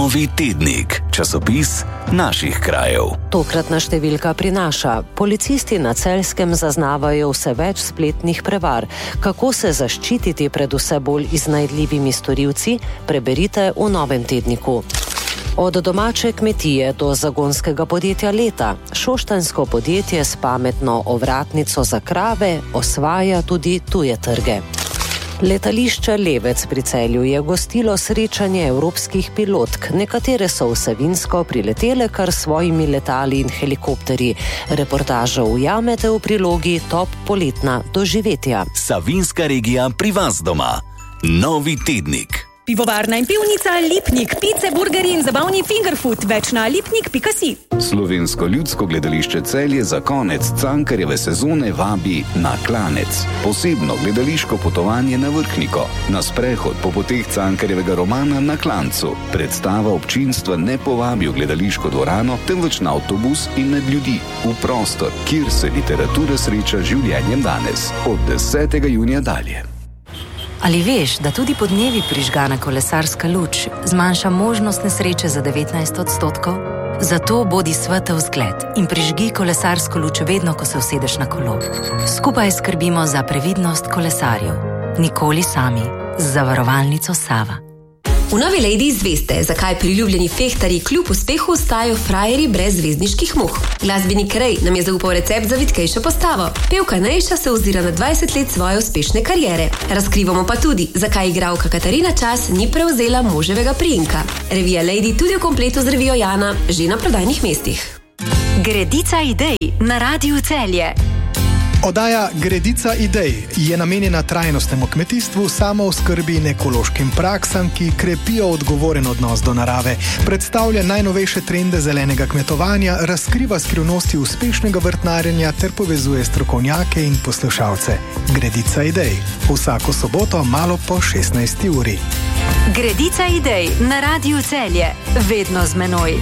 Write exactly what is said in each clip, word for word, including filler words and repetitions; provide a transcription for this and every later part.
Novi tednik, časopis naših krajev. Tokratna številka prinaša: policisti na Celjskem zaznavajo vse več spletnih prevar. Kako se zaščititi pred vse bolj iznajdljivimi storilci, preberite v Novem tedniku. Od domače kmetije do zagonskega podjetja leta. Šoštanjsko podjetje s pametno ovratnico za krave osvaja tudi tuje trge. Letališče Levec pri Celju je gostilo srečanje evropskih pilotk. Nekatere so v Savinjsko priletele kar s svojimi letali in helikopterji. Reportažo ujamete v prilogi Top poletna doživetja. Savinjska regija pri vas doma. Novi tednik. Pivovarna in pivnica Lipnik, pice, burgeri in zabavni fingerfood, več na lipnik pika si. Slovensko ljudsko gledališče Celje za konec Cankarjeve sezone vabi na Klanec. Posebno gledališko potovanje na Vrhniko, na sprehod po poteh Cankarjevega romana Na Klancu. Predstava občinstva ne povabi v gledališko dvorano, temveč na avtobus in med ljudi, v prostor, kjer se literatura sreča z življenjem danes. Od desetega junija dalje. Ali veš, da tudi podnevi prižgana kolesarska luč zmanjša možnost nesreče za devetnajst odstotkov? Zato bodi svetel zgled in prižgi kolesarsko luč vedno, ko se usedeš na kolo. Skupaj skrbimo za previdnost kolesarjev. Nikoli sami. Z zavarovalnico Sava. V Novi Lady izveste, zakaj priljubljeni fehtarji kljub uspehu ostajajo frajerji brez zvezdniških muh. Glasbenik Rej nam je zaupal recept za vitkejšo postavo. Pevka Nejša se ozira na dvajset let svoje uspešne kariere. Razkrivamo pa tudi, zakaj igralka Katarina Čas ni prevzela moževega priimka. Revija Lady tudi v kompletu z revijo Jana, že na prodajnih mestih. Gredica idej na Radiu Celje. Oddaja Gredica idej je namenjena trajnostnemu kmetijstvu, samooskrbi in ekološkim praksam, ki krepijo odgovoren odnos do narave, predstavlja najnovejše trende zelenega kmetovanja, razkriva skrivnosti uspešnega vrtnarjenja ter povezuje strokovnjake in poslušalce. Gredica idej. Vsako soboto malo po šestnajsti uri. Gredica idej na Radiu Celje. Vedno z menoj.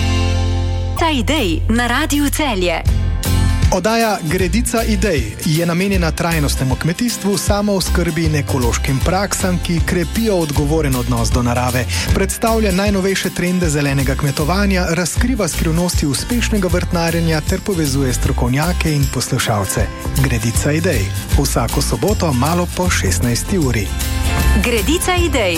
Ta idej na Radiu Celje. Oddaja Gredica idej je namenjena trajnostnemu kmetijstvu, samooskrbi in ekološkim praksam, ki krepijo odgovoren odnos do narave, predstavlja najnovejše trende zelenega kmetovanja, razkriva skrivnosti uspešnega vrtnarjenja ter povezuje strokovnjake in poslušalce. Gredica idej. Vsako soboto malo po šestnajsti uri. Gredica idej